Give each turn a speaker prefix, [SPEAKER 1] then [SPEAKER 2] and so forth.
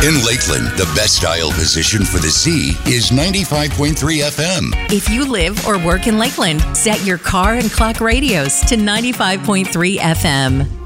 [SPEAKER 1] In Lakeland, the best dial position for the Z is 95.3 FM.
[SPEAKER 2] If you live or work in Lakeland, set your car and clock radios to 95.3 FM.